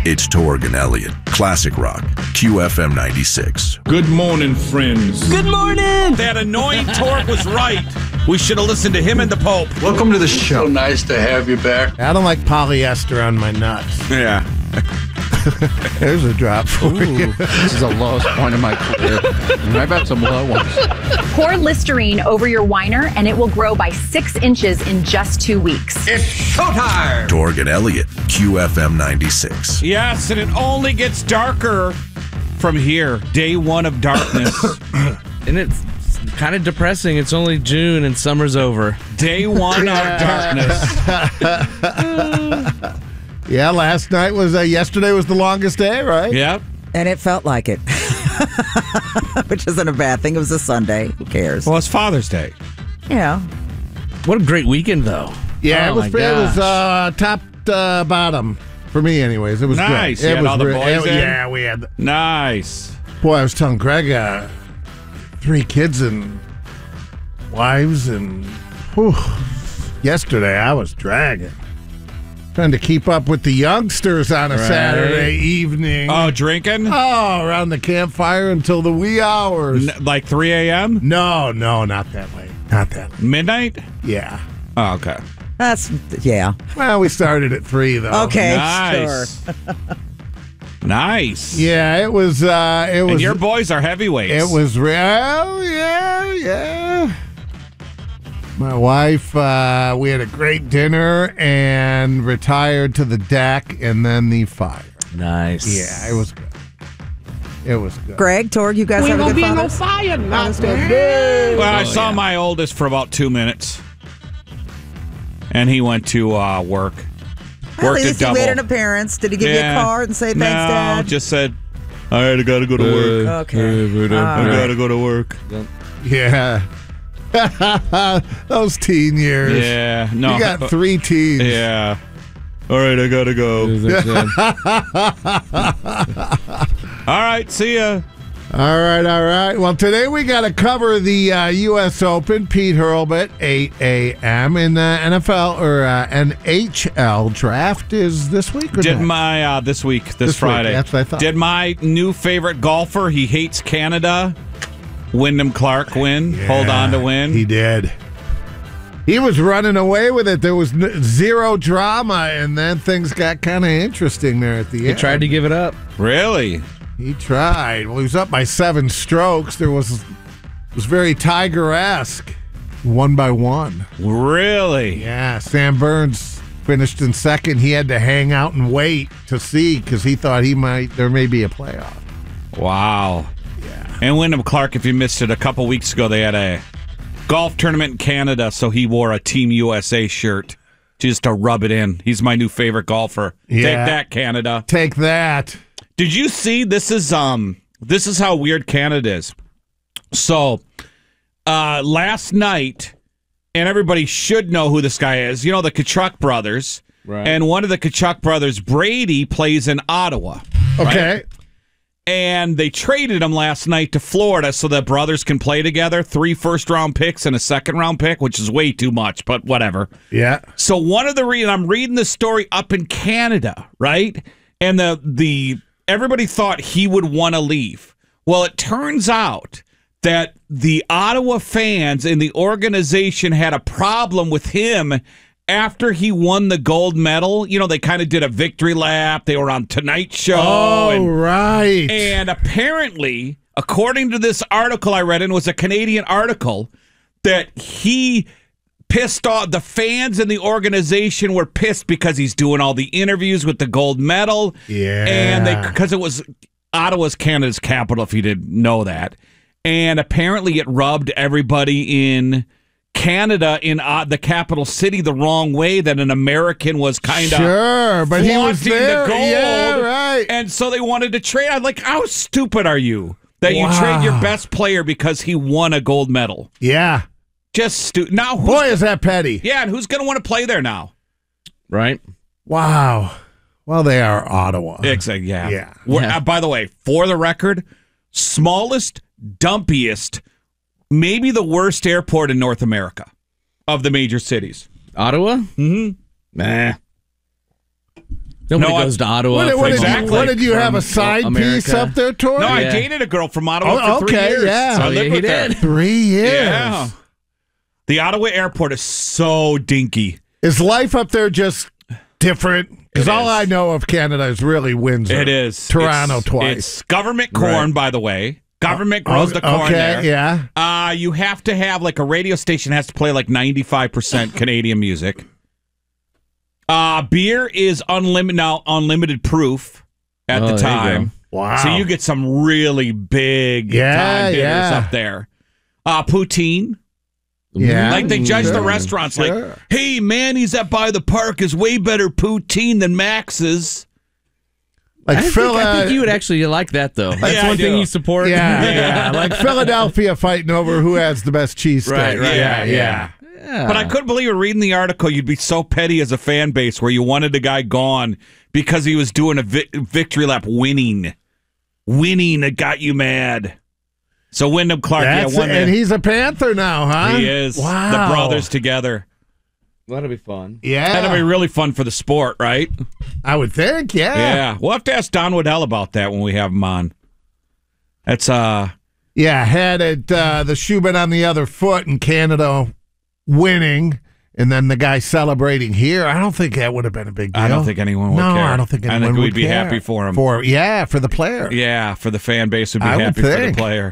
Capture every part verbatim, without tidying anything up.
It's Torg and Elliott. Classic Rock. Q F M ninety-six. Good morning, friends. Good morning. That annoying Torg was right. We should have listened to him and the Pope. Welcome to the show. So nice to have you back. I don't like polyester on my nuts. Yeah. There's a drop for Ooh, you. this is the lowest point of my career. I've had some low ones. Pour Listerine over your whiner, and it will grow by six inches in just two weeks. It's showtime. Torg and Elliott. Q F M ninety-six. Yes, and it only gets darker from here. Day one of darkness. And it's kind of depressing. It's only June and summer's over. Day one of darkness. Yeah, last night was, uh, yesterday was the longest day, right? Yep. And it felt like it. Which isn't a bad thing. It was a Sunday. Who cares? Well, it's Father's Day. Yeah. What a great weekend, though. Yeah, Oh, it was, my it was gosh. uh, top uh, bottom for me anyways. It was Nice. great. You It had was all the re- boys it- in? Yeah, we had. Nice. Boy, I was telling Greg, uh, three kids and wives, and whew, yesterday I was dragging. Trying to keep up with the youngsters on a Right. Saturday evening. Oh, drinking? Oh, around the campfire until the wee hours. N- like three a.m.? No, no, not that late. Not that late. Midnight? Yeah. Oh, okay. That's, yeah. Well, we started at three, though. Okay, Nice. sure. Nice. Yeah, it was, uh, it was. And your boys are heavyweights. It was real. Yeah, yeah. My wife, uh, we had a great dinner and retired to the deck and then the fire. Nice. Yeah, it was good. It was good. Greg, Torg, you guys have a good Father's Day? Well, I Oh, saw yeah. my oldest for about two minutes. And he went to uh, work. Well, Worked at a least he double. made an appearance. Did he give you Yeah. a card and say thanks, no, Dad? just said, all right, I got to go to work. Okay. I All got to go to work. Yeah. Those teen years. Yeah. No. You got three teens. Yeah. All right, I got to go. All right, see ya. All right, all right. Well, today we got to cover the uh, U S Open. Pete Hurlbut, eight a.m. in the N F L or uh, N H L draft is this week or Did not? my, uh, this week, this, This week, Friday. that's what I thought. Did my new favorite golfer, he hates Canada, Wyndham Clark, win? Yeah, Hold on to win? He did. He was running away with it. There was n- zero drama, and then things got kind of interesting there at the He end. tried to give it up. Really? He tried. Well, he was up by seven strokes. There was it was very Tiger-esque, one by one. Really? Yeah, Sam Burns finished in second. He had to hang out and wait to see because he thought he might there may be a playoff. Wow. Yeah. And Wyndham Clark, if you missed it, a couple weeks ago, they had a golf tournament in Canada, so he wore a Team U S A shirt just to rub it in. He's my new favorite golfer. Yeah. Take that, Canada. Take that. Did you see this is um this is how weird Canada is. So uh last night, and everybody should know who this guy is, you know, the Kachuk brothers. Right. And one of the Kachuk brothers, Brady, plays in Ottawa. Okay. Right? And they traded him last night to Florida so that brothers can play together. Three first round picks and a second round pick, which is way too much, but whatever. Yeah. So one of the reasons I'm reading this story up in Canada, right? And the the everybody thought he would want to leave. Well, it turns out that the Ottawa fans and the organization had a problem with him after he won the gold medal. You know, they kind of did a victory lap. They were on Tonight Show. Oh, and, right. and apparently, according to this article I read, and it was a Canadian article, that he pissed off the fans and the organization were pissed because he's doing all the interviews with the gold medal. Yeah. And they because it was Ottawa's Canada's capital, if you didn't know that. And apparently it rubbed everybody in Canada, in uh, the capital city, the wrong way, that an American was kind of Sure, but he was flaunting there. the gold. Yeah, right. And so they wanted to trade. I'm like, how stupid are you that you Wow. trade your best player because he won a gold medal? Yeah. Just stupid. Now, who's, Boy, is that petty. yeah, and who's going to want to play there now? Right? Wow. Well, they are Ottawa. Exactly. Yeah. Yeah. We're- Yeah. uh, by the way, for the record, smallest, dumpiest, maybe the worst airport in North America of the major cities. Ottawa? Mm-hmm. Nah. Nobody No, I- goes to Ottawa. What, what from- did you, Exactly. what did you have, a from side America. piece up there, Tori? No, I Yeah. dated a girl from Ottawa Oh, for three okay, years. yeah. So I Oh, lived yeah, with he her. did. Three years. Yeah. The Ottawa airport is so dinky. Is life up there just different? Because It all is. I know of Canada is really Windsor. It is. Toronto It's- twice. It's government corn, by the way. Government grows the corn okay, there. yeah. Uh, you have to have, like, a radio station has to play, like, ninety-five percent Canadian music. Uh, beer is unlimited now, unlimited proof at Oh, the there you time. Wow. So you get some really big Yeah, time hitters yeah. up there. Uh, poutine. Yeah. Like they judge the Sure, restaurants sure. like, hey, Manny's up by the park is way better poutine than Max's. Like I think, Phil, I think uh, you would actually like that, though. That's Yeah, I one thing do. you support. Yeah, yeah. Like Philadelphia fighting over who has the best cheesesteak. Right, right. Yeah, Yeah, yeah. But I couldn't believe it reading the article. You'd be so petty as a fan base where you wanted the guy gone because he was doing a vi- victory lap winning. Winning that got you mad. So Wyndham Clark, That's yeah, won and the- he's a Panther now, huh? He is. Wow. The brothers together. That'll be fun. Yeah. That'll be really fun for the sport, right? I would think, yeah. Yeah. We'll have to ask Don Waddell about that when we have him on. That's uh Yeah, had it uh, the shoe been on the other foot and Canada winning, and then the guy celebrating here, I don't think that would have been a big deal. I don't think anyone would no, care. I don't think I anyone think would we'd be care. happy for him. For yeah, for the player. yeah, for the fan base would be I would happy for the think. player.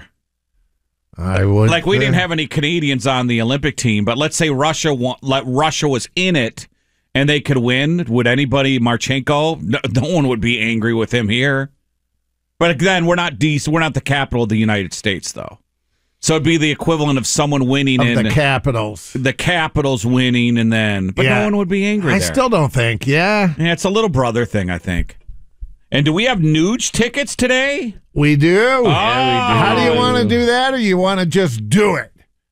I would. Like we think. didn't have any Canadians on the Olympic team, but let's say Russia wa- like Russia was in it and they could win. Would anybody Marchenko? No, no one would be angry with him here. But again, we're not D C, we're not the capital of the United States, though. So it'd be the equivalent of someone winning of in the Capitals. the Capitals winning, and then but Yeah. no one would be angry. I there. still don't think. Yeah, yeah, it's a little brother thing, I think. And do we have Nuge tickets today? we do. Oh, How do you want to do that, or you want to just do it?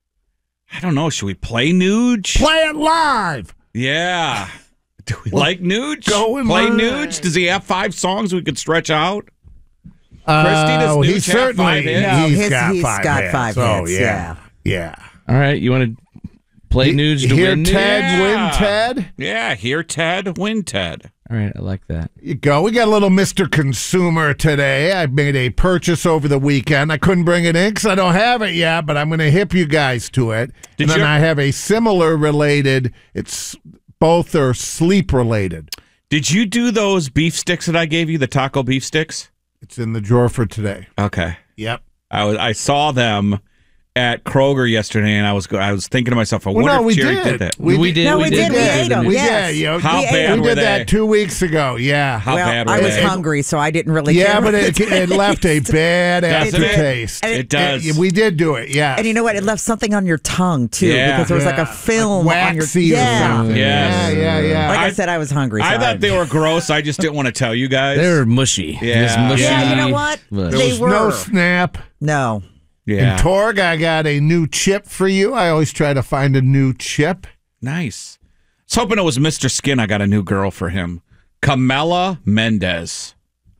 I don't know. Should we play Nuge? Play it live. Yeah. Do we like Nuge? going Play live. Nuge? Does he have five songs we could stretch out? Christy, does Oh, Nuge he have certainly five hits? No, he's his- got he's five got hits. five Oh, hits, yeah, yeah. All right, you want to play Nuge to Hear win Nuge? Ted Yeah. win Ted. Yeah, hear Ted, win Ted. All right, I like that. You go. We got a little Mister Consumer today. I made a purchase over the weekend. I couldn't bring it in because I don't have it yet, but I'm going to hip you guys to it. Did and then you- I have a similar related. It's both are sleep related. Did you do those beef sticks that I gave you, the taco beef sticks? It's in the drawer for today. Okay. Yep. I was I saw them at Kroger yesterday, and I was go- I was thinking to myself, I Well, wonder no, if we Jerry did. did that. We did. No, we we did. did. We We ate did. them. We Yes. did. You, How We ate bad them. we were did they? that two weeks ago. Yeah. How well, bad were I was they? hungry, so I didn't really Yeah, care. but it, it left a bad Doesn't it? aftertaste. And It does. Uh, We did do it. Yeah. And you know what? It left something on your tongue too, Yeah. because there was like Yeah. a film Like on your waxy or yeah. something. Yes. Yeah, yeah, yeah. Like I, I- said, I was hungry. So I thought they were gross. I just didn't want to tell you guys. They're mushy. Yeah. Just mushy. Yeah, you know what? Mush. There They was were. no snap. no. yeah. And Torg, I got a new chip for you. I always try to find a new chip. Nice. I was hoping it was Mister Skin. I got a new girl for him. Camela Mendez.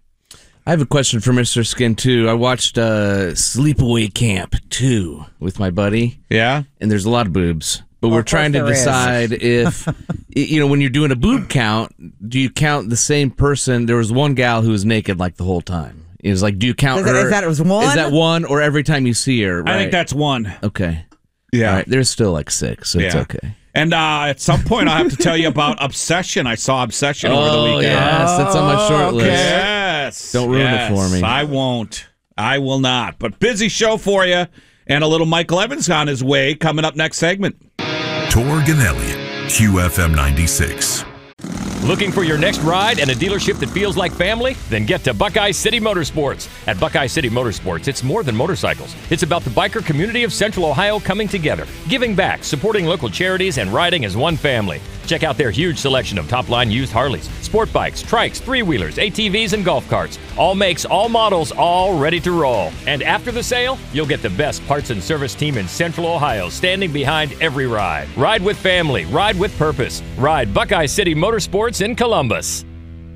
I have a question for Mister Skin too. I watched uh, Sleepaway Camp two with my buddy, Yeah? and there's a lot of boobs. But we're Of course trying to there is. decide if, you know, when you're doing a boob count, do you count the same person? There was one gal who was naked like the whole time. It was like, do you count Is that- her? is that it was one? Is that one, or every time you see her? I think right? that's one. okay. Yeah. All right, there's still like six, so it's Yeah. okay. And uh, at some point, I'll have to tell you about Obsession. I saw Obsession over the Oh weekend. yes, that's on my short Oh, list. okay. Yes. Don't ruin it for Yes. me. I won't. I will not. But busy show for you. And a little Michael Evans on his way coming up next segment. Torg and Elliott, Q F M ninety-six. Looking for your next ride and a dealership that feels like family? Then get to Buckeye City Motorsports. At Buckeye City Motorsports, it's more than motorcycles. It's about the biker community of Central Ohio coming together, giving back, supporting local charities, and riding as one family. Check out their huge selection of top-line used Harleys, sport bikes, trikes, three-wheelers, A T Vs, and golf carts. All makes, all models, all ready to roll. And after the sale, you'll get the best parts and service team in Central Ohio standing behind every ride. Ride with family. Ride with purpose. Ride Buckeye City Motorsports in Columbus.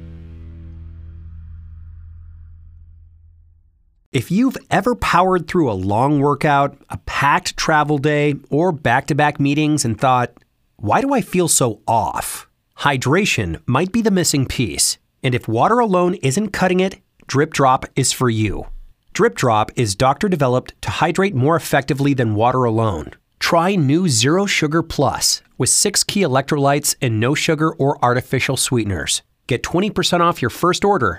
If you've ever powered through a long workout, a packed travel day, or back-to-back meetings and thought, why do I feel so off? Hydration might be the missing piece. And if water alone isn't cutting it, Drip Drop is for you. Drip Drop is doctor-developed to hydrate more effectively than water alone. Try new Zero Sugar Plus with six key electrolytes and no sugar or artificial sweeteners. Get twenty percent off your first order